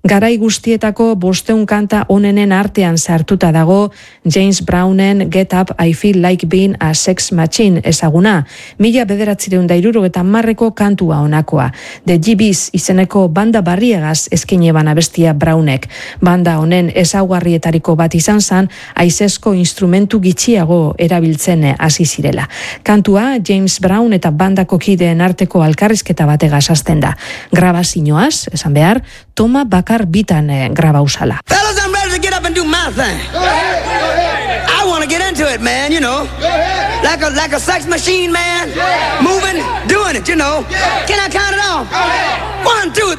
Garai guztietako 500 kanta onenen artean sartuta dago James Brownen Get Up, I Feel Like Being a Sex Machine ezaguna. 1970ko kantua honakoa. The GBs izeneko banda barriegaz eskaini eban abestia Brownek. Banda honen ezaugarrietariko bat izan zen, haizezko instrumentu gitxiago erabiltzen hasi zirela. Kantua James Brown eta bandako kideen arteko alkarrizketa bategaz hasten da. Grabazioaz, esan behar, toma bakar bitan grabauzala. Fellas, I'm ready to get up and do my thing. I want to get into it, man, you know. Like a sex machine, man. Moving, doing it, you know. Can I count it off? 1, 2, 3.